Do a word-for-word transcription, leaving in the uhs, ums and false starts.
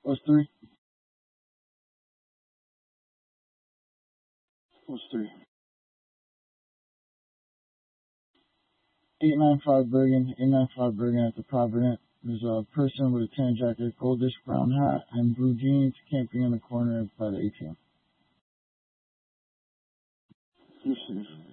What's three? What's three? eight nine five Bergen, eight nine five Bergen at the Provident. There's a person with a tan jacket, goldish brown hat, and blue jeans camping in the corner by the A T M.